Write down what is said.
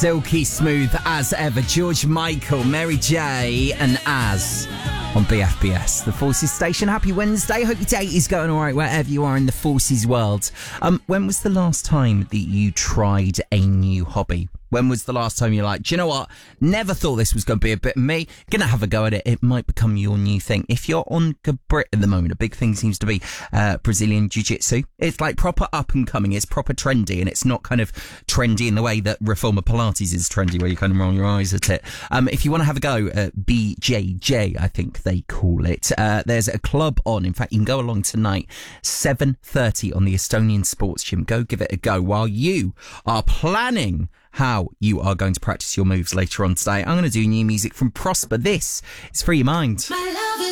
Silky smooth as ever. George Michael, Mary J and Az on BFBS, the Forces station. Happy Wednesday. Hope your day is going all right wherever you are in the Forces world. When was the last time that you tried a new hobby? When was the last time you're like, do you know what? Never thought this was going to be a bit of me. Gonna have a go at it. It might become your new thing. If you're on Brit at the moment, a big thing seems to be Brazilian Jiu-Jitsu. It's like proper up and coming. It's proper trendy, and it's not kind of trendy in the way that Reformer Pilates is trendy, where you kind of roll your eyes at it. If you want to have a go at BJJ, I think they call it, there's a club on. In fact, you can go along tonight, 7:30 on the Estonian Sports Gym. Go give it a go while you are planning how you are going to practice your moves later on today. I'm going to do new music from Prosper. This is Free Your Mind. My love is